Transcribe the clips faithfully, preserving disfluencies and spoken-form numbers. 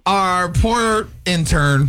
Our poor intern,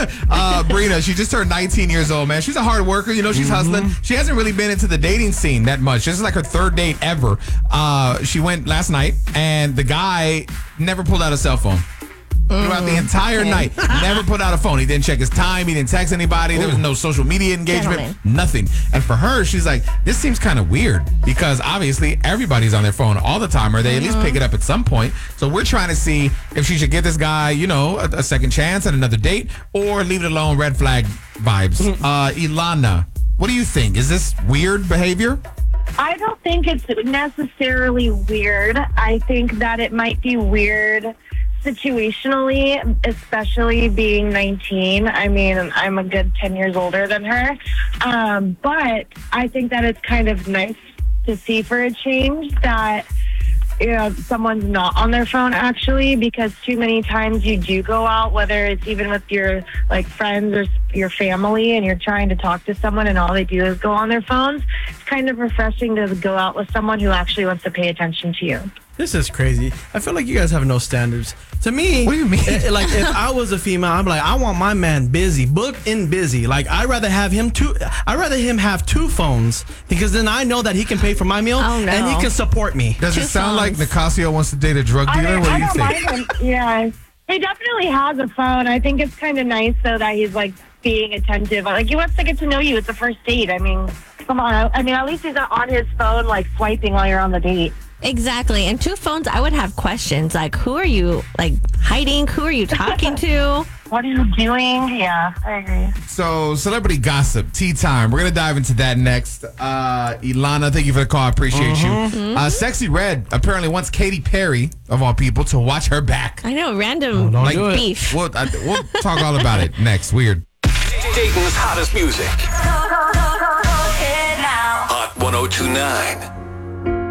uh, Brina, she just turned nineteen years old, man. She's a hard worker. You know, she's mm-hmm. hustling. She hasn't really been into the dating scene that much. This is like her third date ever. Uh, she went last night, and the guy never pulled out a cell phone. Throughout the entire okay. night. Never put out a phone. He didn't check his time. He didn't text anybody. Ooh. There was no social media engagement. Gentlemen. Nothing. And for her, she's like, this seems kind of weird because obviously everybody's on their phone all the time, or they mm-hmm. at least pick it up at some point. So we're trying to see if she should give this guy, you know, a, a second chance and another date, or leave it alone, red flag vibes. uh, Ilana, what do you think? Is this weird behavior? I don't think it's necessarily weird. I think that it might be weird situationally, especially being nineteen. I mean, I'm a good ten years older than her. Um, but I think that it's kind of nice to see for a change that, you know, someone's not on their phone actually, because too many times you do go out, whether it's even with your like friends or your family, and you're trying to talk to someone and all they do is go on their phones. It's kind of refreshing to go out with someone who actually wants to pay attention to you. This is crazy. I feel like you guys have no standards. To me, what do you mean? It, like if I was a female, I'm like, I want my man busy, booked and busy. Like I'd rather have him two. I'd rather him have two phones because then I know that he can pay for my meal oh, no. and he can support me. Does two it sound phones. like Nicasio wants to date a drug dealer? I mean, what do I you don't think? mind him. Yeah, he definitely has a phone. I think it's kind of nice though that he's like being attentive. Like he wants to get to know you. It's a first date. I mean, come on. I mean, at least he's not on his phone like swiping while you're on the date. Exactly. And two phones, I would have questions like, who are you like hiding? Who are you talking to? What are you doing? Yeah, I agree. So, celebrity gossip, tea time. We're going to dive into that next. Uh, Ilana, thank you for the call. I appreciate mm-hmm. you. Uh, Sexy Red apparently wants Katy Perry, of all people, to watch her back. I know, random oh, like do beef. We'll, I, we'll talk all about it next. Weird. Dayton's hottest music. Hot one oh two point nine.